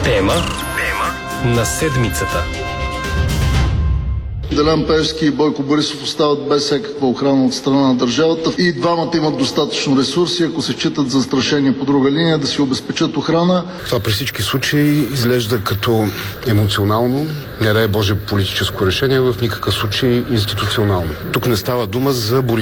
Тема на седмицата. Делян Пеевски и Бойко Борисов остават без всякаква охрана от страна на държавата и двамата имат достатъчно ресурси, ако се считат застрашени по друга линия, да си обезпечат охрана. Това при всички случаи изглежда като емоционално, не дай Боже политическо решение, в никакъв случай институционално. Тук не става дума за